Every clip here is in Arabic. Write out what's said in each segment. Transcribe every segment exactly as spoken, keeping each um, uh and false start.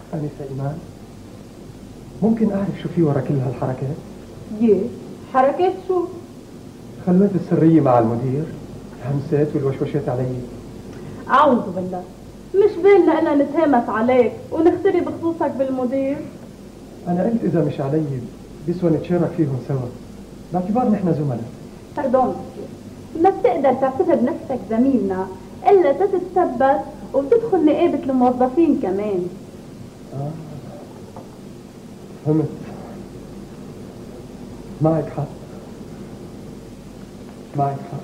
أنسة إيمان، ممكن أعرف شو في ورا كل هالحركات؟ يه حركات شو؟ خلوات السرية مع المدير، الهمسات والوشوشات علي. أعوذ بالله، مش بالنا إننا نتهامس عليك ونختري بخصوصك بالمدير؟ أنا قلت إذا مش علي بيسوى نتشارك فيهم سوا، باعتبار نحن زملاء. باردون، ما بتقدر تعتبر نفسك زميلنا إلا تتثبت وتدخل نقابة الموظفين كمان. آه فهمت، معك حق، معك حق.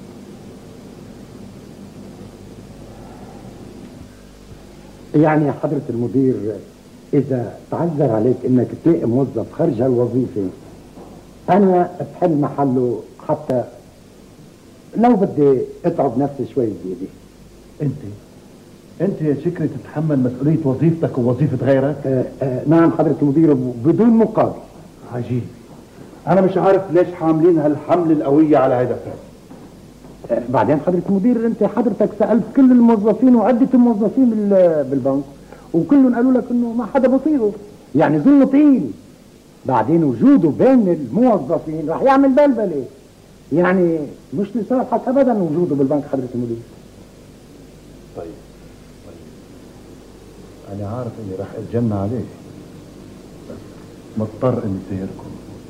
يعني يا حضرة المدير، إذا تعذر عليك إنك تلاقي موظف خارج هالوظيفة أنا بحل محله، حتى لو بدي أتعب نفسي شوي زيادة. أنت أنت يا شكري تتحمل مسؤولية وظيفتك ووظيفة غيرك؟ آه آه نعم حضرة المدير، بدون مقابل. عجيب، أنا مش عارف ليش حاملين هالحمل القوية على هذا الفرد. آه بعدين حضرة المدير، أنت حضرتك سألت كل الموظفين وعدة الموظفين بالبنك وكلهم قالوا لك إنه ما حدا بصيره، يعني ظلم ثقيل. بعدين وجوده بين الموظفين راح يعمل بلبلة، يعني مش لصالحك أبدا وجوده بالبنك حضرة المدير. طيب طيب أنا عارف إني راح أتجنى عليه، بس مضطر إني سيركم.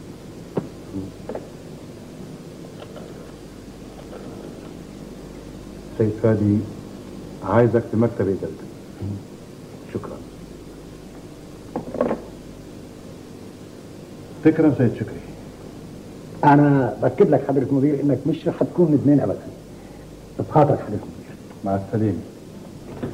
سيد فادي عايزك في مكتب إدارتك. شكرا. تكرم سيد شكري. أنا بأكد لك حضرة المدير إنك مش رح تكون ندمان أبدا. بخاطرك حضرة المدير. مع السلامة.